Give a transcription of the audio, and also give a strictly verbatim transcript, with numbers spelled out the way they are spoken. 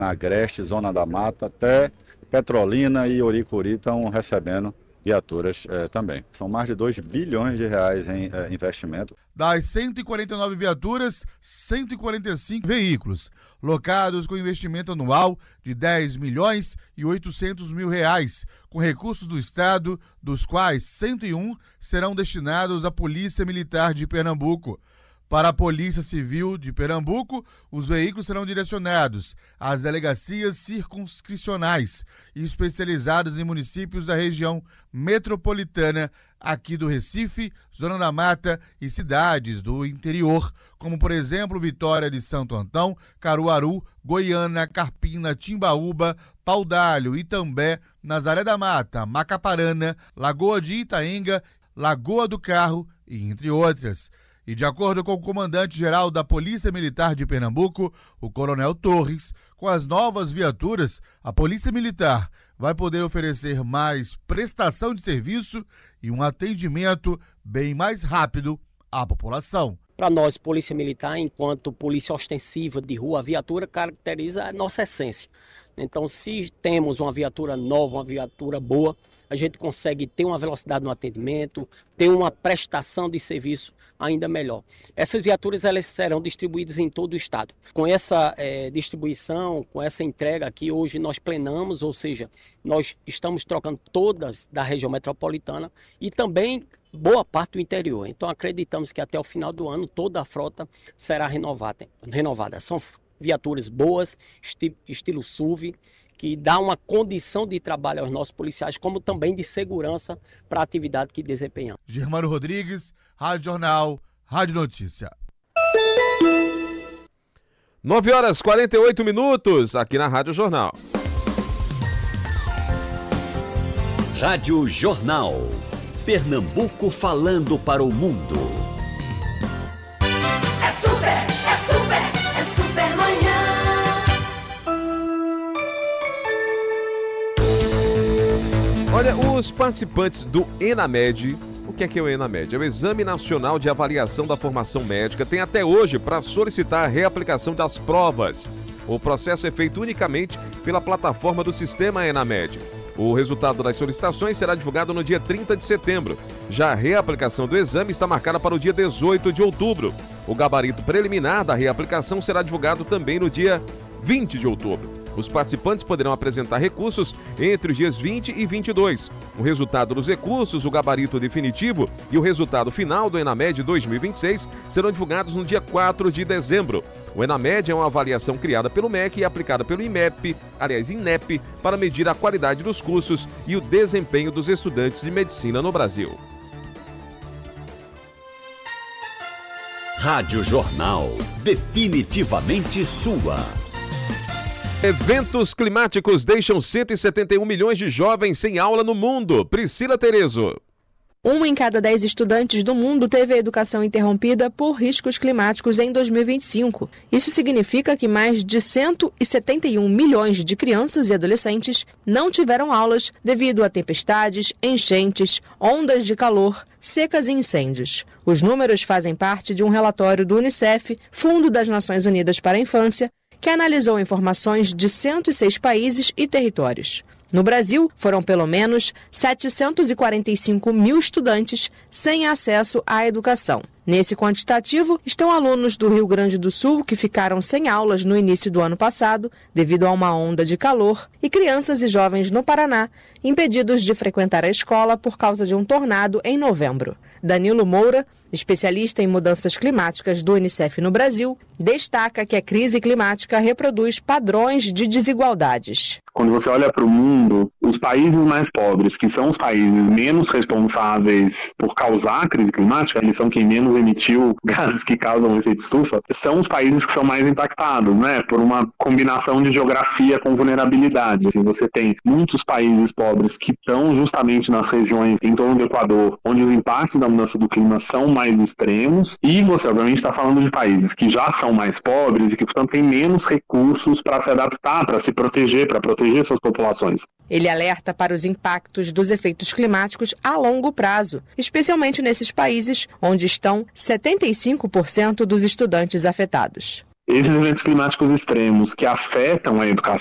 na Agreste, Zona da Mata, até Petrolina e Oricuri estão recebendo viaturas eh, também. São mais de dois bilhões de reais em eh, investimento. Das cento e quarenta e nove viaturas, cento e quarenta e cinco veículos, locados com investimento anual de dez milhões e oitocentos mil reais, com recursos do Estado, dos quais cento e um serão destinados à Polícia Militar de Pernambuco. Para a Polícia Civil de Pernambuco, os veículos serão direcionados às delegacias circunscricionais e especializadas em municípios da região metropolitana aqui do Recife, Zona da Mata e cidades do interior, como por exemplo Vitória de Santo Antão, Caruaru, Goiânia, Carpina, Timbaúba, Paudalho, Itambé, Nazaré da Mata, Macaparana, Lagoa de Itaenga, Lagoa do Carro e entre outras. E de acordo com o comandante-geral da Polícia Militar de Pernambuco, o Coronel Torres, com as novas viaturas, a Polícia Militar vai poder oferecer mais prestação de serviço e um atendimento bem mais rápido à população. Para nós, Polícia Militar, enquanto polícia ostensiva de rua, a viatura caracteriza a nossa essência. Então, se temos uma viatura nova, uma viatura boa, a gente consegue ter uma velocidade no atendimento, ter uma prestação de serviço ainda melhor. Essas viaturas elas serão distribuídas em todo o estado. Com essa é, distribuição, com essa entrega aqui, hoje nós plenamos, ou seja, nós estamos trocando todas da região metropolitana e também boa parte do interior. Então acreditamos que até o final do ano toda a frota será renovada. renovada. São viaturas boas, esti- estilo S U V, que dá uma condição de trabalho aos nossos policiais, como também de segurança para a atividade que desempenham. Germano Rodrigues, Rádio Jornal, Rádio Notícia. nove horas e quarenta e oito minutos, aqui na Rádio Jornal. Rádio Jornal. Pernambuco falando para o mundo. É super, é super, é super manhã. Olha, os participantes do ENAMED, o que é que é o ENAMED? É o Exame Nacional de Avaliação da Formação Médica, tem até hoje para solicitar a reaplicação das provas. O processo é feito unicamente pela plataforma do sistema ENAMED. O resultado das solicitações será divulgado no dia trinta de setembro. Já a reaplicação do exame está marcada para o dia dezoito de outubro. O gabarito preliminar da reaplicação será divulgado também no dia vinte de outubro. Os participantes poderão apresentar recursos entre os dias vinte e vinte e dois. O resultado dos recursos, o gabarito definitivo e o resultado final do ENAMED dois mil e vinte e seis serão divulgados no dia quatro de dezembro. O ENAMED é uma avaliação criada pelo M E C e aplicada pelo IMEP, aliás, INEP, para medir a qualidade dos cursos e o desempenho dos estudantes de medicina no Brasil. Rádio Jornal, definitivamente sua. Eventos climáticos deixam cento e setenta e um milhões de jovens sem aula no mundo. Priscila Terezo. Um em cada dez estudantes do mundo teve a educação interrompida por riscos climáticos em dois mil e vinte e cinco. Isso significa que mais de cento e setenta e um milhões de crianças e adolescentes não tiveram aulas devido a tempestades, enchentes, ondas de calor, secas e incêndios. Os números fazem parte de um relatório do Unicef, Fundo das Nações Unidas para a Infância, que analisou informações de cento e seis países e territórios. No Brasil, foram pelo menos setecentos e quarenta e cinco mil estudantes sem acesso à educação. Nesse quantitativo estão alunos do Rio Grande do Sul que ficaram sem aulas no início do ano passado devido a uma onda de calor e crianças e jovens no Paraná impedidos de frequentar a escola por causa de um tornado em novembro. Danilo Moura, especialista em mudanças climáticas do Unicef no Brasil, destaca que a crise climática reproduz padrões de desigualdades. Quando você olha para o mundo, os países mais pobres, que são os países menos responsáveis por causar a crise climática, eles são quem menos emitiu gases que causam efeito estufa, são os países que são mais impactados, né? Por uma combinação de geografia com vulnerabilidade. Assim, você tem muitos países pobres que estão justamente nas regiões em torno do Equador, onde os impactos da mudança do clima são mais extremos, e você obviamente está falando de países que já são mais pobres e que, portanto, têm menos recursos para se adaptar, para se proteger, para proteger suas populações. Ele alerta para os impactos dos efeitos climáticos a longo prazo, especialmente nesses países onde estão setenta e cinco por cento dos estudantes afetados. esses eventos climáticos extremos que afetam a educação